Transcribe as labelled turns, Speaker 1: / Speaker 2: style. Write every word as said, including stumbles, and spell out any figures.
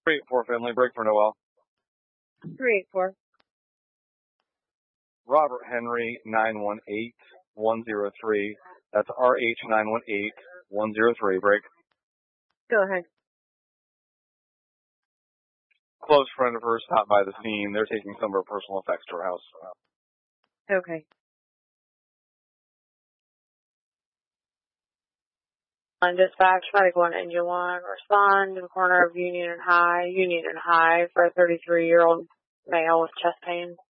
Speaker 1: three eight four Finley, break for Noel.
Speaker 2: three eight four.
Speaker 1: Robert Henry nine one eight one zero three. That's R H nine one eight one zero three, break.
Speaker 2: Go ahead.
Speaker 1: Close friend of hers stopped by the scene. They're taking some of her personal effects to her house.
Speaker 2: Okay. On dispatch, medic one, engine one, respond in the corner of Union and High, Union and High for a thirty-three-year-old male with chest pain.